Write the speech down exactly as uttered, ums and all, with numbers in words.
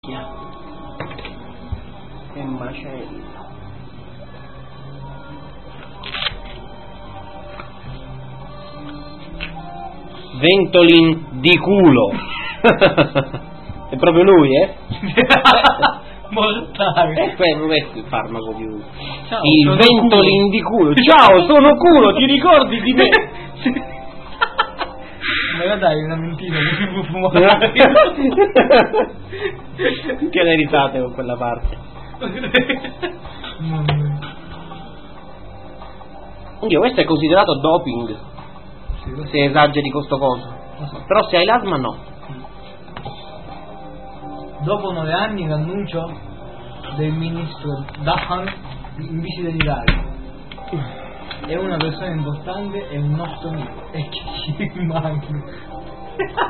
Che macello. Ventolin di culo. È proprio lui, eh? Mortale. Eh, questo è il farmaco più. Ciao, il Ventolin culo. di culo. Ciao, sono culo, ti ricordi di me? Ma dai, una mentira che si può fumare. Che le risate con quella parte. Oddio, questo è considerato doping. Sì, se esageri con sto coso. so. Però se hai l'asma no. Dopo nove anni l'annuncio del ministro Dahan in visita in Italia. È una persona importante e un nostro amico. E che ci rimane.